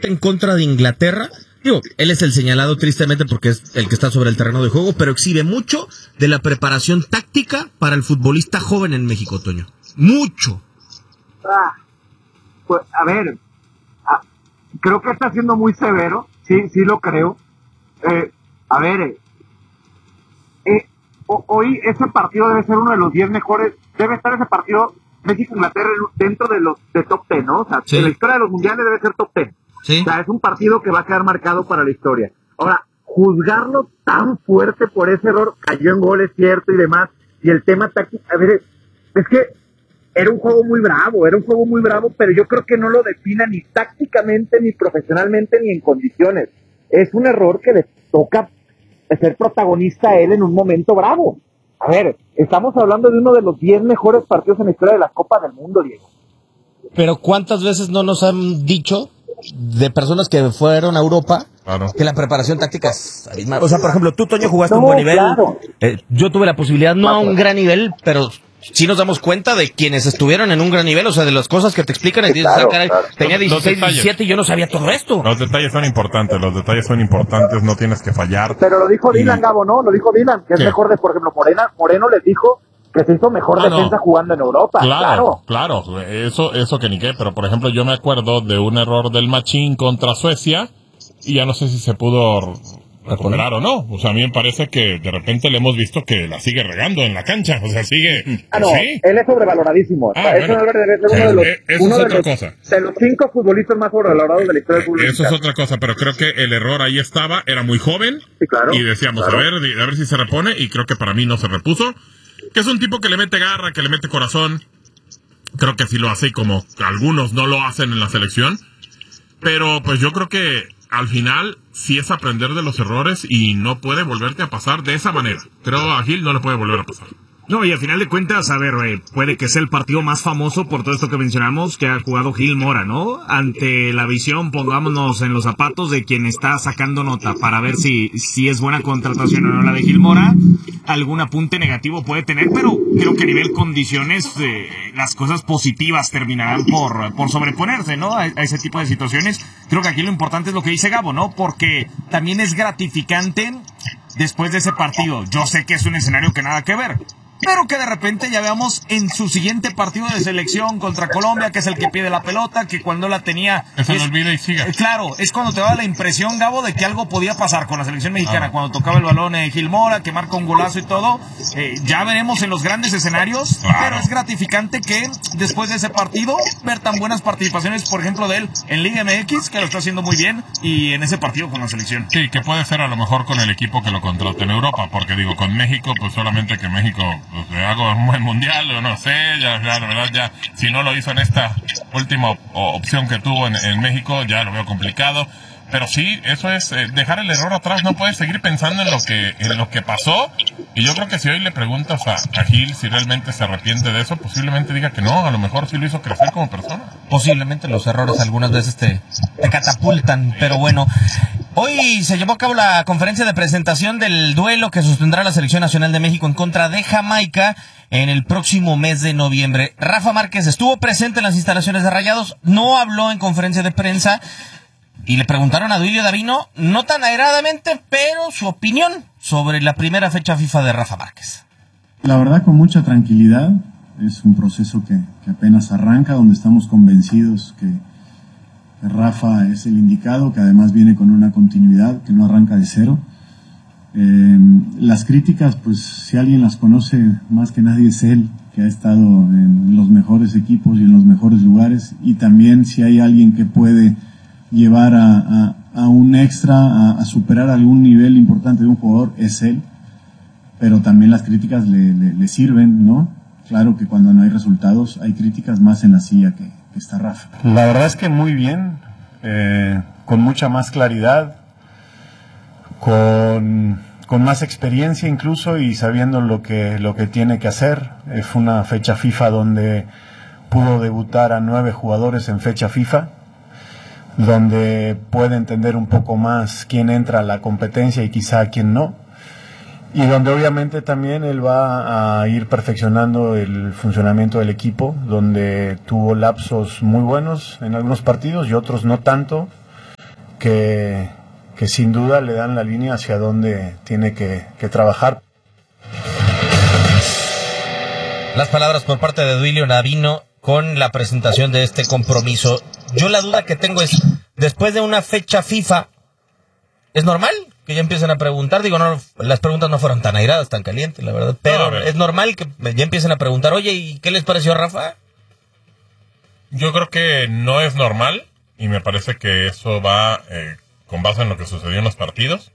derrota en contra de Inglaterra, digo, él es el señalado tristemente porque es el que está sobre el terreno de juego, pero exhibe mucho de la preparación táctica para el futbolista joven en México, Toño. Mucho. Pues, a ver, creo que está siendo muy severo, sí lo creo. Hoy ese partido debe ser uno de los 10 mejores, debe estar ese partido México-Inglaterra dentro de los de top 10, ¿no? O sea, sí. En la historia de los mundiales debe ser top 10. Sí. O sea, es un partido que va a quedar marcado para la historia. Ahora, juzgarlo tan fuerte por ese error, cayó en goles, cierto, y demás, y el tema táctico, a ver, es que era un juego muy bravo, pero yo creo que no lo defina ni tácticamente, ni profesionalmente, ni en condiciones. Es un error que le toca ser protagonista a él en un momento bravo. A ver, estamos hablando de uno de los 10 mejores partidos en la historia de la Copa del Mundo, Diego. Pero ¿cuántas veces no nos han dicho de personas que fueron a Europa que la preparación táctica es abismal? O sea, por ejemplo, tú, Toño, jugaste a un buen nivel. Claro. Yo tuve la posibilidad, no a un gran nivel, pero sí nos damos cuenta de quienes estuvieron en un gran nivel, o sea, de las cosas que te explican y dices, caray, tenía 16, 17 y yo no sabía todo esto. Los detalles son importantes, no tienes que fallar. Pero lo dijo Dylan, Gabo, ¿no? Lo dijo Dylan, que es mejor de, por ejemplo, Moreno les dijo que se hizo mejor defensa jugando en Europa. Claro, eso que ni qué, pero por ejemplo yo me acuerdo de un error del Machín contra Suecia y ya no sé si se pudo recuperar o no. O sea, a mí me parece que de repente le hemos visto que la sigue regando en la cancha, o sea, sigue... ¿sí? Él es sobrevaloradísimo. Eso es otra cosa. De los 5 futbolistas más sobrevalorados de la historia del fútbol. Eso es otra cosa, pero creo que el error ahí estaba, era muy joven, sí, claro, y decíamos, a ver si se repone, y creo que para mí no se repuso. Que es un tipo que le mete garra, que le mete corazón. Creo que sí lo hace, y como algunos no lo hacen en la selección. Pero pues yo creo que al final sí es aprender de los errores y no puede volverte a pasar de esa manera. Creo a Gil no le puede volver a pasar. No, y al final de cuentas, a ver, puede que sea el partido más famoso por todo esto que mencionamos que ha jugado Gil Mora, ¿no? Ante la visión, pongámonos en los zapatos de quien está sacando nota para ver si es buena contratación o no la de Gil Mora. Algún apunte negativo puede tener, pero creo que a nivel condiciones las cosas positivas terminarán por sobreponerse, ¿no? A ese tipo de situaciones. Creo que aquí lo importante es lo que dice Gabo, ¿no? Porque también es gratificante después de ese partido. Yo sé que es un escenario que nada que ver, pero que de repente ya veamos en su siguiente partido de selección contra Colombia, que es el que pide la pelota, que cuando la tenía... Que se le olvida y siga. Claro, es cuando te da la impresión, Gabo, de que algo podía pasar con la selección mexicana, cuando tocaba el balón Gil Mora, que marca un golazo y todo. Ya veremos en los grandes escenarios, pero es gratificante que después de ese partido, ver tan buenas participaciones, por ejemplo, de él en Liga MX, que lo está haciendo muy bien, y en ese partido con la selección. Sí, que puede ser a lo mejor con el equipo que lo contrate en Europa, porque digo, con México, pues solamente que México... Pues le hago un buen mundial, o no sé, ya la verdad ya, si no lo hizo en esta última opción que tuvo en México, ya lo veo complicado. Pero sí, eso es dejar el error atrás, no puedes seguir pensando en lo que pasó. Y yo creo que si hoy le preguntas a Gil si realmente se arrepiente de eso, posiblemente diga que no, a lo mejor sí lo hizo crecer como persona. Posiblemente los errores algunas veces te catapultan, pero bueno. Hoy se llevó a cabo la conferencia de presentación del duelo que sostendrá la Selección Nacional de México en contra de Jamaica en el próximo mes de noviembre. Rafa Márquez estuvo presente en las instalaciones de Rayados, no habló en conferencia de prensa y le preguntaron a Duilio Davino, no tan airadamente, pero su opinión sobre la primera fecha FIFA de Rafa Márquez. La verdad, con mucha tranquilidad. Es un proceso que apenas arranca, donde estamos convencidos que Rafa es el indicado, que además viene con una continuidad, que no arranca de cero. Las críticas, pues si alguien las conoce más que nadie es él, que ha estado en los mejores equipos y en los mejores lugares, y también si hay alguien que puede llevar a un extra, a superar algún nivel importante de un jugador, es él. Pero también las críticas le sirven, ¿no? Claro que cuando no hay resultados hay críticas, más en la silla que está Rafa. La verdad es que muy bien, con mucha más claridad, con más experiencia incluso, y sabiendo lo que tiene que hacer. Fue una fecha FIFA donde pudo debutar a 9 jugadores en fecha FIFA, donde puede entender un poco más quién entra a la competencia y quizá quién no, y donde obviamente también él va a ir perfeccionando el funcionamiento del equipo, donde tuvo lapsos muy buenos en algunos partidos y otros no tanto, que sin duda le dan la línea hacia donde tiene que trabajar. Las palabras por parte de Duilio Davino con la presentación de este compromiso. Yo la duda que tengo es, después de una fecha FIFA, ¿es normal que ya empiecen a preguntar? Digo, no, las preguntas no fueron tan airadas, tan calientes, la verdad. Pero no, es normal que ya empiecen a preguntar, oye, ¿y qué les pareció a Rafa? Yo creo que no es normal, y me parece que eso va con base en lo que sucedió en los partidos,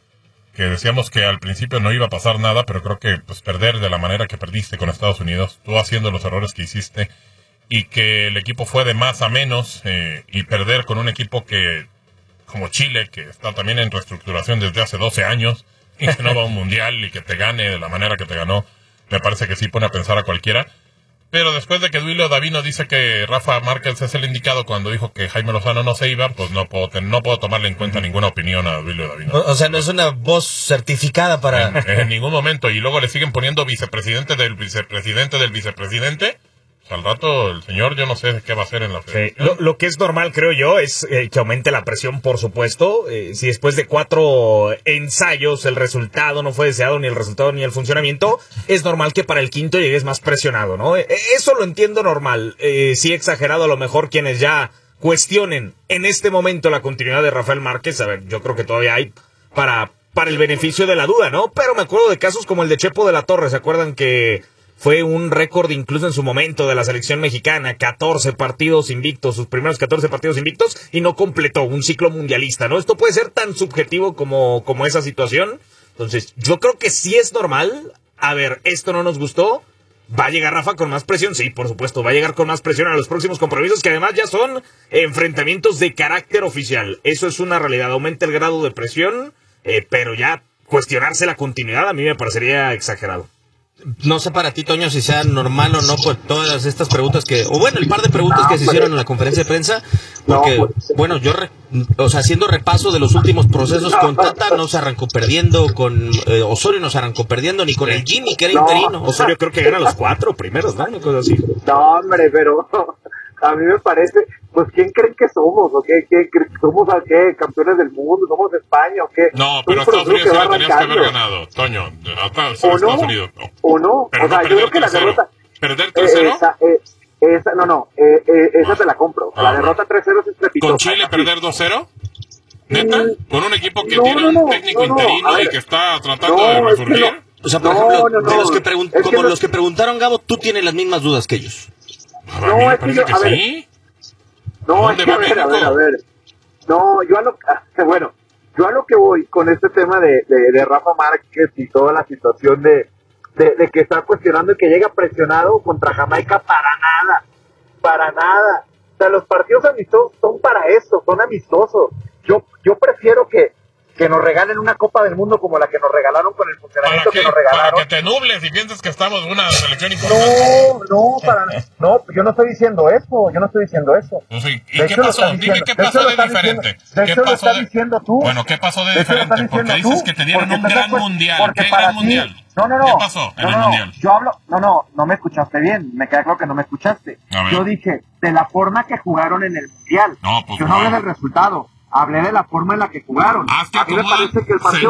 que decíamos que al principio no iba a pasar nada, pero creo que pues perder de la manera que perdiste con Estados Unidos, tú haciendo los errores que hiciste, y que el equipo fue de más a menos, y perder con un equipo que como Chile, que está también en reestructuración desde hace 12 años, y que no va a un mundial y que te gane de la manera que te ganó, me parece que sí pone a pensar a cualquiera. Pero después de que Duilio Davino dice que Rafa Márquez es el indicado cuando dijo que Jaime Lozano no se iba, pues no puedo tomarle en cuenta ninguna opinión a Duilio Davino. O sea, no es una voz certificada para... En ningún momento. Y luego le siguen poniendo vicepresidente del vicepresidente del vicepresidente. Pues al rato el señor, yo no sé qué va a hacer en la federación. Sí. Lo que es normal, creo yo, es que aumente la presión, por supuesto. Si después de 4 ensayos el resultado no fue deseado, ni el resultado ni el funcionamiento, es normal que para el quinto llegues más presionado, ¿no? Eso lo entiendo normal. Sí, exagerado a lo mejor quienes ya cuestionen en este momento la continuidad de Rafael Márquez. A ver, yo creo que todavía hay para el beneficio de la duda, ¿no? Pero me acuerdo de casos como el de Chepo de la Torre. ¿Se acuerdan que fue un récord incluso en su momento de la selección mexicana? 14 partidos invictos, sus primeros 14 partidos invictos, y no completó un ciclo mundialista, ¿no? Esto puede ser tan subjetivo como esa situación. Entonces, yo creo que sí es normal. A ver, esto no nos gustó. ¿Va a llegar Rafa con más presión? Sí, por supuesto, va a llegar con más presión a los próximos compromisos, que además ya son enfrentamientos de carácter oficial. Eso es una realidad, aumenta el grado de presión, pero ya cuestionarse la continuidad a mí me parecería exagerado. No sé para ti, Toño, si sea normal o no, pues todas estas preguntas el par de preguntas que se hicieron en la conferencia de prensa, porque, bueno, yo, haciendo repaso de los últimos procesos con Tata, no se arrancó perdiendo, con Osorio no se arrancó perdiendo, ni con el Jimmy, que era interino. Osorio creo que gana los 4 primeros, ¿no? Una cosa así. No, hombre, pero a mí me parece, pues, ¿quién creen que somos? ¿O qué? ¿Somos campeones del mundo? ¿Somos España o qué? No, pero Estados Unidos sí lo tenías que haber ganado, Toño. Estados Unidos. ¿O no? Pero o sea, no yo creo que la derrota... ¿Perder 3-0? Esa te la compro. La derrota 3-0 es estrepitosa. ¿Con Chile perder 2-0? ¿Neta? ¿Con un equipo que tiene un técnico interino y que está tratando de resurgir? O sea, por ejemplo, de los que preguntaron, Gabo, tú tienes las mismas dudas que ellos. No, es que yo, a ver, sí. No, es que a ver. No, yo a lo que voy con este tema de Rafa Márquez y toda la situación de que está cuestionando y que llega presionado contra Jamaica, para nada. O sea, los partidos amistosos son para eso, son amistosos. Yo prefiero que nos regalen una Copa del Mundo como la que nos regalaron con el funcionamiento que nos regalaron. Para que te nubles y pienses que estamos en una selección importante. No, yo no estoy diciendo eso. Pues, ¿y qué pasó? Dime qué pasó de diferente. De hecho, lo estás diciendo tú. Bueno, ¿qué pasó de diferente? Porque dices que te dieron un gran mundial. ¿Qué gran mundial? No. ¿Qué pasó en el mundial? Yo hablo, no me escuchaste bien. Me queda claro que no me escuchaste. Yo dije, de la forma que jugaron en el mundial. Yo no hablé del resultado. Hablé de la forma en la que jugaron. A mí me parece que el partido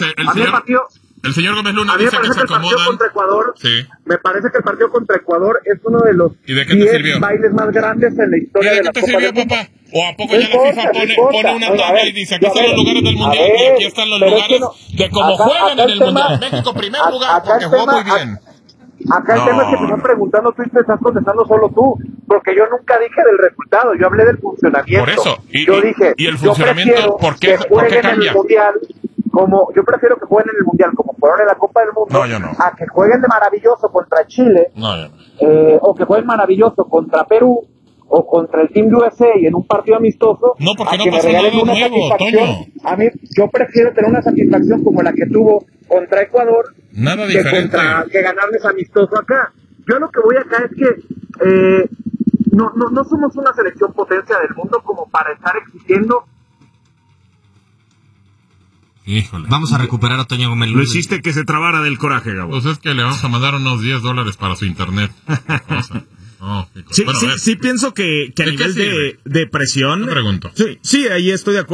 el señor Gómez Luna dice que se acomodan. Contra Ecuador, sí. Me parece que el partido contra Ecuador es uno de los 10 bailes más grandes en la historia de la Copa del Mundo. Papá? ¿O a poco ya la FIFA pone una tabla y dice aquí están los lugares del Mundial y aquí están los lugares de cómo juegan en el Mundial? México primer lugar porque jugó muy bien. Acá el tema es que te están preguntando tú y te estás contestando solo tú, porque yo nunca dije del resultado, yo hablé del funcionamiento. Por eso, yo dije, ¿y el funcionamiento por qué cambia? En el mundial, yo prefiero que jueguen en el Mundial como fueron en la Copa del Mundo, a que jueguen de maravilloso contra Chile, o que jueguen maravilloso contra Perú, o contra el Team USA y en un partido amistoso. No, porque no pasa nada nuevo, Toño. A mí, yo prefiero tener una satisfacción como la que tuvo contra Ecuador, nada diferente, que ganarles amistoso acá. Yo lo que voy acá es que no somos una selección potencia del mundo como para estar exigiendo. Híjole. Vamos a recuperar a Toño Gómez Luna. Lo hiciste que se trabara del coraje, Gabo. Pues es que le vamos a mandar unos $10 para su internet. Sí pienso que a nivel de presión. Te pregunto. Sí, ahí estoy de acuerdo.